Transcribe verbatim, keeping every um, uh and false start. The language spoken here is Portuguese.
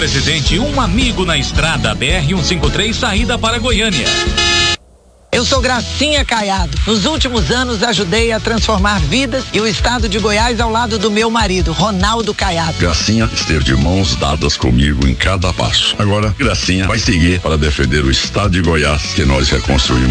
Presidente, um amigo na estrada B R cento e cinquenta e três, saída para Goiânia. Eu sou Gracinha Caiado. Nos últimos anos ajudei a transformar vidas e o estado de Goiás ao lado do meu marido, Ronaldo Caiado. Gracinha esteve de mãos dadas comigo em cada passo. Agora, Gracinha vai seguir para defender o estado de Goiás que nós reconstruímos.